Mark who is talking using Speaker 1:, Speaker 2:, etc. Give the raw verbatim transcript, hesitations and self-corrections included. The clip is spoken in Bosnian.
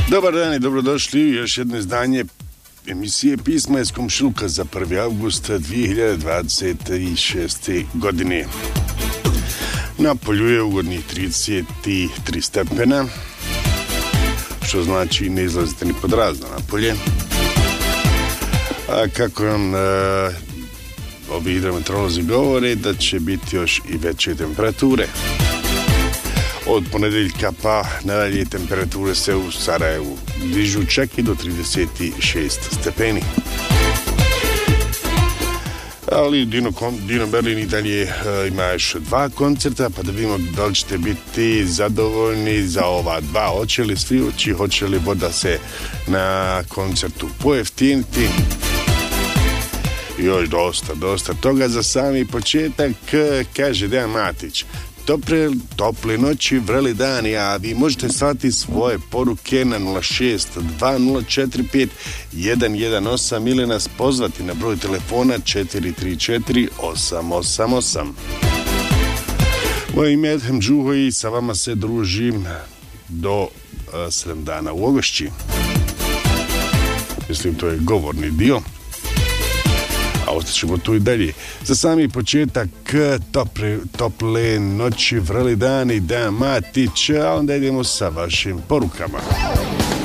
Speaker 1: Dobar dan i dobrodošli u još jedno izdanje emisije Pisma iz komšiluka za prvi avgust dvije hiljade dvadeset šeste. godine. Na polju je ugodnih trideset tri stepena, što znači ne izlazite ni pod razno na polje. A kako nam e, ovi hidrometeorolozi govore da će biti još i veće temperature. Od ponedeljka pa nadalje temperature se u Sarajevu dižu čak i do trideset šest stepeni. Ali Dino, Dino Berlin i dalje e, ima još dva koncerta, pa da vidimo da li ćete biti zadovoljni za ova dva. Hoće li svi ući, hoće li voda se na koncertu pojeftiniti. Još dosta, dosta toga. Za sami početak kaže Dejan Matić: Tople, tople noći, vreli dani, a vi možete slati svoje poruke na nula šest dva nula četiri pet jedan jedan osam ili nas pozvati na broj telefona četiri tri četiri osam osam osam. Moje ime je Edhem Džuho i sa vama se družim do uh, sedam dana u Ogošći. Mislim, to je govorni dio. A ostaćemo tu i dalje. Za sami početak tople, tople noći, vreli dani, Dejan Matić, a onda idemo sa vašim porukama.